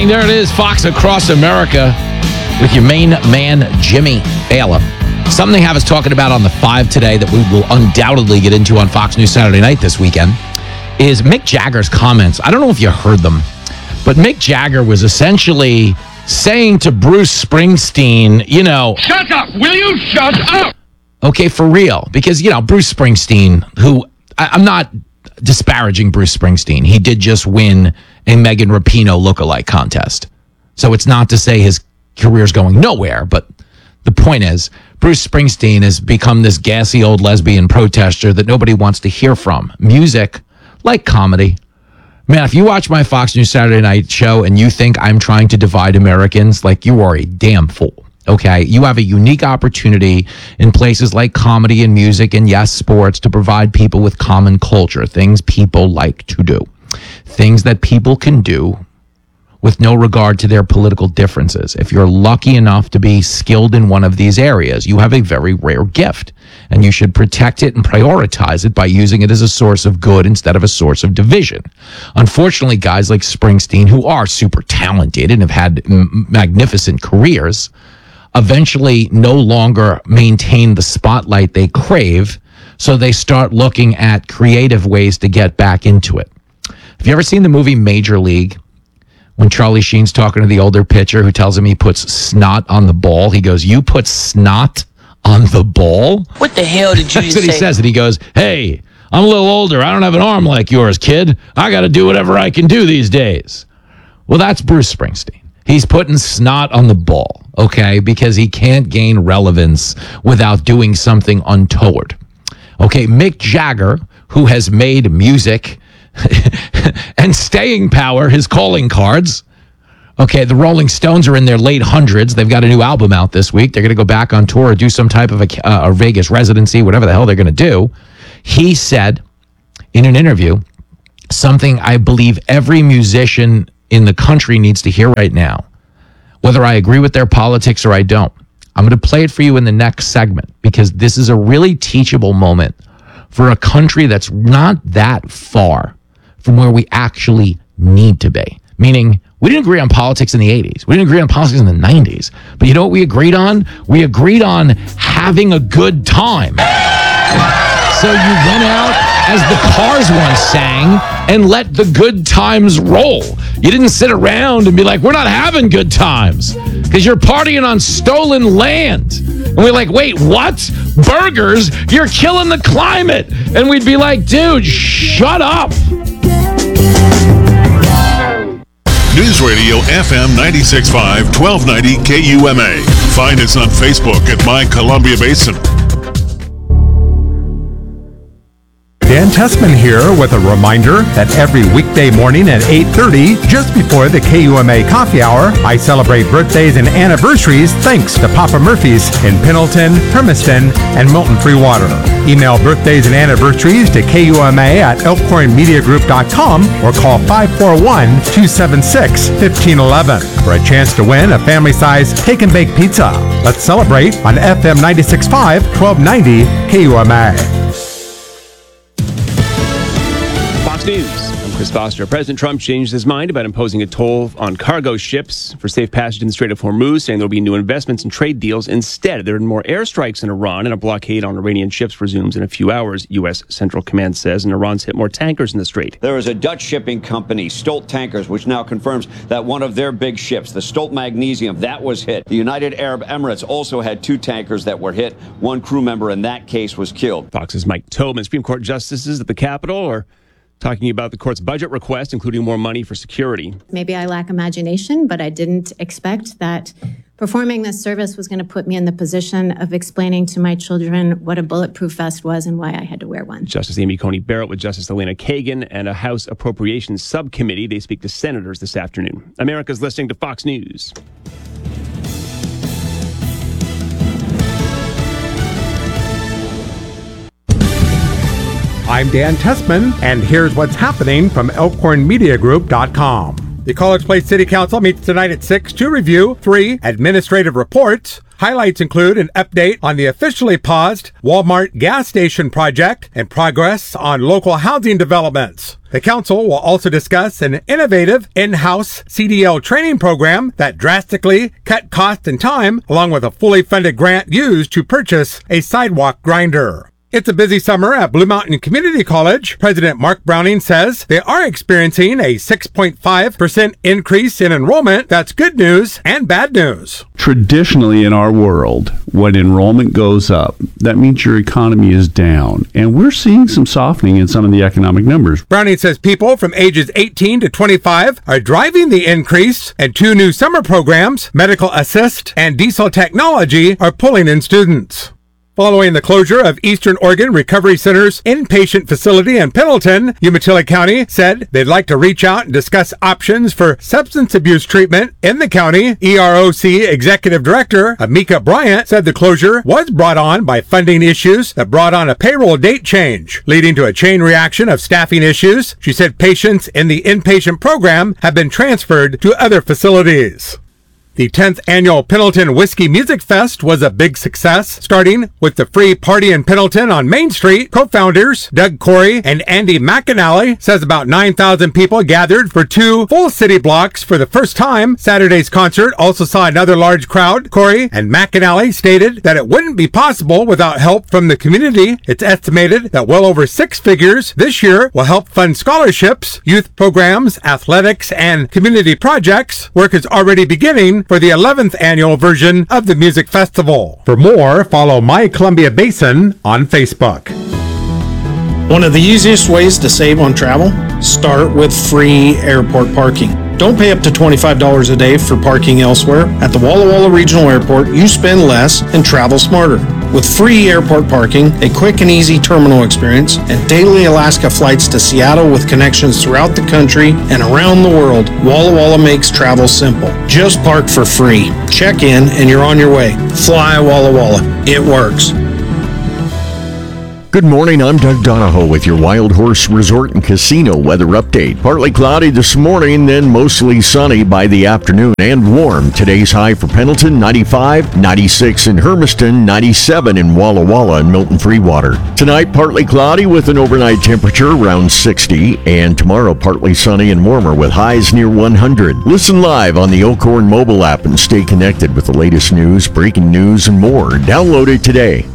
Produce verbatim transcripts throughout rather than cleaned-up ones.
morning. There it is, Fox Across America with your main man, Jimmy Failla. Something they have us talking about on the five today that we will undoubtedly get into on Fox News Saturday night this weekend is Mick Jagger's comments. I don't know if you heard them, but Mick Jagger was essentially saying to Bruce Springsteen, you know... Shut up! Will you shut up? Okay, for real. Because, you know, Bruce Springsteen, who... I, I'm not disparaging Bruce Springsteen. He did just win a Megan Rapinoe lookalike contest. So it's not to say his career's going nowhere, but the point is, Bruce Springsteen has become this gassy old lesbian protester that nobody wants to hear from. Music, like comedy. Man, if you watch my Fox News Saturday night show and you think I'm trying to divide Americans, like, you are a damn fool. Okay, you have a unique opportunity in places like comedy and music and, yes, sports to provide people with common culture, things people like to do, things that people can do with no regard to their political differences. If you're lucky enough to be skilled in one of these areas, you have a very rare gift, and you should protect it and prioritize it by using it as a source of good instead of a source of division. Unfortunately, guys like Springsteen, who are super talented and have had m- magnificent careers, eventually no longer maintain the spotlight they crave, so they start looking at creative ways to get back into it. Have you ever seen the movie Major League? When Charlie Sheen's talking to the older pitcher who tells him he puts snot on the ball, he goes, "You put snot on the ball?" What the hell did you That's just what he say? says. And he goes, "Hey, I'm a little older. I don't have an arm like yours, kid. I got to do whatever I can do these days." Well, that's Bruce Springsteen. He's putting snot on the ball, okay, because he can't gain relevance without doing something untoward. Okay, Mick Jagger, who has made music and staying power his calling cards. Okay, the Rolling Stones are in their late hundreds. They've got a new album out this week. They're going to go back on tour or do some type of a, uh, a Vegas residency, whatever the hell they're going to do. He said in an interview something I believe every musician in the country needs to hear right now, whether I agree with their politics or I don't. I'm going to play it for you in the next segment because this is a really teachable moment for a country that's not that far from where we actually need to be. Meaning, we didn't agree on politics in the eighties. We didn't agree on politics in the nineties. But you know what we agreed on? We agreed on having a good time. So you went out, as the Cars once sang, and let the good times roll. You didn't sit around and be like, we're not having good times because you're partying on stolen land. And we're like, wait, what? Burgers? You're killing the climate. And we'd be like, dude, shut up. News Radio F M ninety-six point five, twelve ninety K U M A. Find us on Facebook at My Columbia Basin. Dan Tessman here with a reminder that every weekday morning at eight thirty, just before the K U M A coffee hour, I celebrate birthdays and anniversaries thanks to Papa Murphy's in Pendleton, Hermiston, and Milton Free Water. Email birthdays and anniversaries to K U M A at elkhorn media group dot com or call five four one, two seven six, one five one one for a chance to win a family-size take and bake pizza. Let's celebrate on F M ninety-six point five, twelve ninety K U M A. Fox News. I'm Chris Foster. President Trump changed his mind about imposing a toll on cargo ships for safe passage in the Strait of Hormuz, saying there will be new investments and trade deals. Instead, there are more airstrikes in Iran, and a blockade on Iranian ships resumes in a few hours, U S Central Command says, and Iran's hit more tankers in the Strait. There is a Dutch shipping company, Stolt Tankers, which now confirms that one of their big ships, the Stolt Magnesium, that was hit. The United Arab Emirates also had two tankers that were hit. One crew member in that case was killed. Fox's Mike Tobin. Supreme Court justices at the Capitol are talking about the court's budget request, including more money for security. Maybe I lack imagination, but I didn't expect that performing this service was going to put me in the position of explaining to my children what a bulletproof vest was and why I had to wear one. Justice Amy Coney Barrett with Justice Elena Kagan and a House Appropriations Subcommittee. They speak to senators this afternoon. America's listening to Fox News. I'm Dan Tessman, and here's what's happening from elkhorn media group dot com. The College Place City Council meets tonight at six to review three administrative reports. Highlights include an update on the officially paused Walmart gas station project and progress on local housing developments. The council will also discuss an innovative in-house C D L training program that drastically cut cost and time, along with a fully funded grant used to purchase a sidewalk grinder. It's a busy summer at Blue Mountain Community College. President Mark Browning says they are experiencing a six point five percent increase in enrollment. That's good news and bad news. Traditionally in our world, when enrollment goes up, that means your economy is down. And we're seeing some softening in some of the economic numbers. Browning says people from ages eighteen to twenty-five are driving the increase, and two new summer programs, Medical Assist and Diesel Technology, are pulling in students. Following the closure of Eastern Oregon Recovery Center's inpatient facility in Pendleton, Umatilla County said they'd like to reach out and discuss options for substance abuse treatment in the county. E R O C Executive Director Amika Bryant said the closure was brought on by funding issues that brought on a payroll date change, leading to a chain reaction of staffing issues. She said patients in the inpatient program have been transferred to other facilities. The tenth annual Pendleton Whiskey Music Fest was a big success, starting with the free party in Pendleton on Main Street. Co-founders Doug Corey and Andy McAnally says about nine thousand people gathered for two full city blocks for the first time. Saturday's concert also saw another large crowd. Corey and McAnally stated that it wouldn't be possible without help from the community. It's estimated that well over six figures this year will help fund scholarships, youth programs, athletics, and community projects. Work is already beginning for the eleventh annual version of the music festival. For more, follow My Columbia Basin on Facebook. One of the easiest ways to save on travel? Start with free airport parking. Don't pay up to twenty-five dollars a day for parking elsewhere. At the Walla Walla Regional Airport, you spend less and travel smarter. With free airport parking, a quick and easy terminal experience, and daily Alaska flights to Seattle with connections throughout the country and around the world, Walla Walla makes travel simple. Just park for free. Check in and you're on your way. Fly Walla Walla. It works. Good morning, I'm Doug Donahoe with your Wild Horse Resort and Casino weather update. Partly cloudy this morning, then mostly sunny by the afternoon and warm. Today's high for Pendleton, ninety-five, ninety-six in Hermiston, ninety-seven in Walla Walla and Milton Freewater. Tonight, partly cloudy with an overnight temperature around sixty, and tomorrow partly sunny and warmer with highs near one hundred. Listen live on the Oakhorn mobile app and stay connected with the latest news, breaking news, and more. Download it today.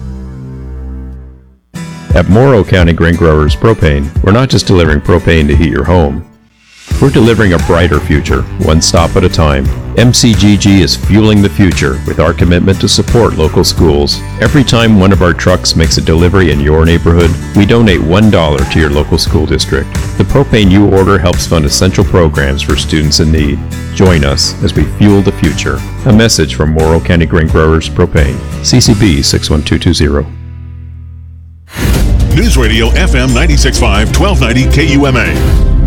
At Morrow County Grain Growers Propane, we're not just delivering propane to heat your home. We're delivering a brighter future, one stop at a time. M C G G is fueling the future with our commitment to support local schools. Every time one of our trucks makes a delivery in your neighborhood, we donate one dollar to your local school district. The propane you order helps fund essential programs for students in need. Join us as we fuel the future. A message from Morrow County Grain Growers Propane. C C B six one two two zero. News Radio F M ninety-six point five, twelve ninety K U M A.